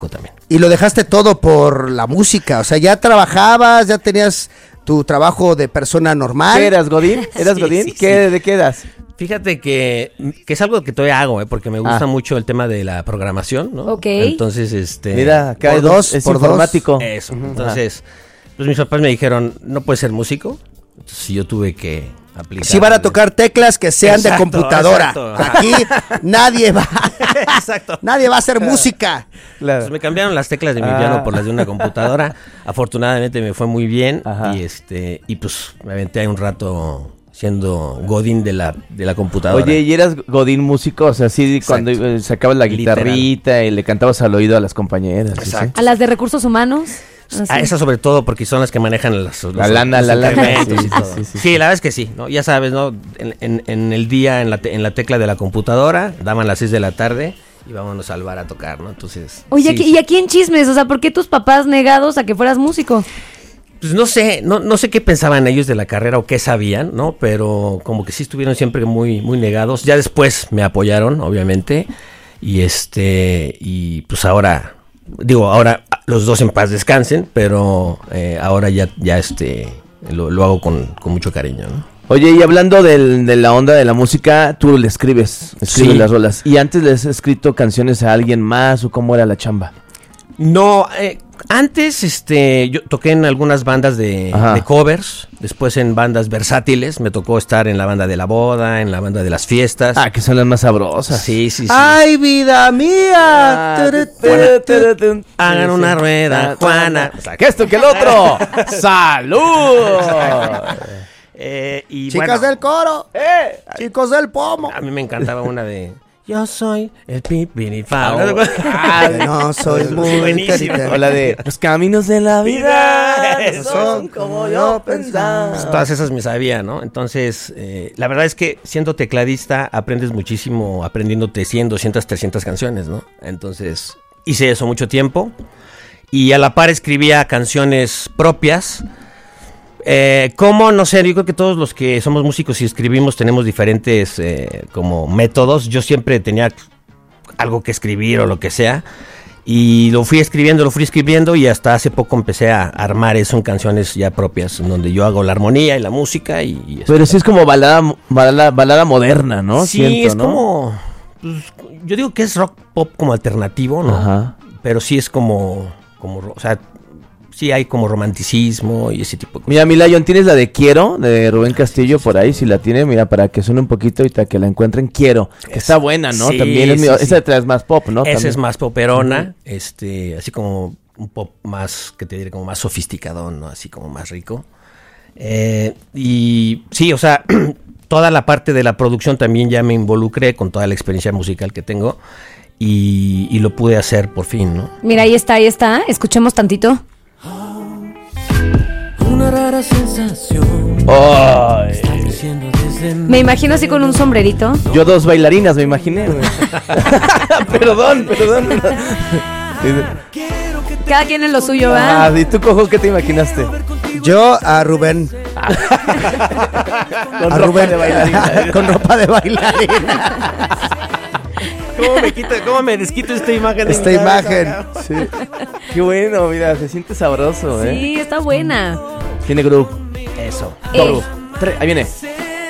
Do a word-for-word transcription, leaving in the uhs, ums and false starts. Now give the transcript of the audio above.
también. Y lo dejaste todo por la música, o sea, ya trabajabas, ya tenías tu trabajo de persona normal. ¿Qué eras, Godín? ¿Eras Sí, Godín? sí, ¿Qué, sí. ¿De qué eras? Fíjate que, que es algo que todavía hago, ¿eh? Porque me gusta Ah. mucho el tema de la programación, ¿no? Ok. Entonces, este... Mira, acá por hay dos, dos, es por dos. informático. Eso, entonces, pues mis papás me dijeron, no puedes ser músico. Entonces yo tuve que aplicar. Si van a tocar teclas que sean Exacto, de computadora. exacto. Aquí nadie va, Exacto. nadie va a hacer música. Claro. Pues me cambiaron las teclas de mi Ah. piano por las de una computadora. Afortunadamente me fue muy bien. Ajá. Y este, y pues me aventé ahí un rato siendo godín de la, de la computadora. Oye, ¿y eras Godín músico? O sea, sí, Exacto. cuando eh, sacabas la Literal. guitarrita y le cantabas al oído a las compañeras. ¿sí? Exacto. A las de recursos humanos. Ah, así. esa sobre todo porque son las que manejan las, los, La lana, los la lana. incrementos Sí, y todo. sí, sí, sí. Sí, la verdad es que sí, ¿no? Ya sabes, ¿no? En, en, en el día, en la, te- en la tecla de la computadora, daban las seis de la tarde y vámonos al bar a tocar, ¿no? Entonces... Oye, sí, aquí- sí. y aquí en chismes, o sea, ¿por qué tus papás negados a que fueras músico? Pues no sé, no, no sé qué pensaban ellos de la carrera o qué sabían, ¿no? Pero como que sí estuvieron siempre muy, muy negados. Ya después me apoyaron, obviamente. Y este, y pues ahora, digo, ahora los dos en paz descansen, pero eh, ahora ya, ya este, lo, lo hago con, con mucho cariño, ¿no? Oye, y hablando del- de la onda de la música, tú le escribes, escribes Sí. las rolas. ¿Y antes le has escrito canciones a alguien más o cómo era la chamba? No, eh, antes este, yo toqué en algunas bandas de, Ajá. de covers, después en bandas versátiles, me tocó estar en la banda de la boda, en la banda de las fiestas. Ah, que son las más sabrosas. Sí, sí, sí. ¡Ay, vida mía! Ah, Turu, tu, turu, tu, tu, tu. Hagan Sí, una sí. rueda, Ah, Juana. Que esto, que el otro. ¡Salud! Eh, y Chicas bueno, del coro, ¡Eh! chicos del pomo. a mí me encantaba una de Yo soy el pipirifao. Ah, Que no soy muy Buenísimo. inteligente. O la de Los caminos de la vida Eso. son como yo pensaba. Pues todas esas me sabía, ¿no? Entonces, eh, la verdad es que siendo tecladista aprendes muchísimo aprendiéndote cien, doscientas, trescientas canciones, ¿no? Entonces, hice eso mucho tiempo y a la par escribía canciones propias. Eh, ¿Cómo? No sé, yo creo que todos los que somos músicos y escribimos tenemos diferentes eh, como métodos. Yo siempre tenía algo que escribir o lo que sea. Y lo fui escribiendo, lo fui escribiendo y hasta hace poco empecé a armar eso en canciones ya propias, en donde yo hago la armonía y la música y... y Pero sí es como balada, balada, balada moderna, ¿no? sí, Siento, es ¿no? como... pues, yo digo que es rock pop como alternativo, ¿no? Ajá. Pero sí es como... como ro- o sea, sí hay como romanticismo y ese tipo de cosas. Mira, Milayon, ¿tienes la de Quiero? De Rubén Castillo por ahí, si la tiene, mira, para que suene un poquito y para que la encuentren. Quiero, que está buena, ¿no? Sí, También es sí, mi- sí. esa detrás es más pop, ¿no? Esa También. es más poperona, este, así como un pop más, que te diré, como más sofisticado, ¿no? Así como más rico. Eh, y sí, o sea, toda la parte de la producción también ya me involucré con toda la experiencia musical que tengo y, y lo pude hacer por fin, ¿no? Mira, ahí está, ahí está. Escuchemos tantito. Una rara sensación Ay. creciendo desde Me imagino así con un sombrerito. Yo dos bailarinas me imaginé, güey. Perdón, perdón. Cada quien en lo suyo, ¿va? Ah, ¿y tú, Cojo, qué te imaginaste? Yo a Rubén. Con a ropa Rubén de bailarina. con ropa de bailarina. ¿Cómo me, quito, cómo me desquito esta imagen? de Esta mi imagen. cabeza? Sí. Qué bueno, mira, se siente sabroso, ¿eh? Sí, está buena. Tiene groove. Eso. Eh, Groove. Tre- Ahí viene.